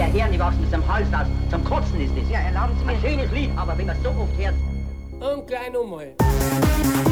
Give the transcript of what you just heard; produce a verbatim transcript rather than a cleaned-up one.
Hirn gewachsen bis zum Hals aus. Zum Kotzen ist das. Ja, erlauben Sie mir. Ein schönes Lied, aber wenn man es so oft hört. Und gleich nochmal.